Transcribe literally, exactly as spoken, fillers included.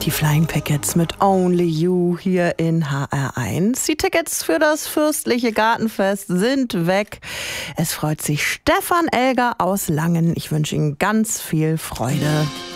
Die Flying Pickets mit Only You hier in H R eins. Die Tickets für das fürstliche Gartenfest sind weg. Es freut sich Stefan Elger aus Langen. Ich wünsche Ihnen ganz viel Freude.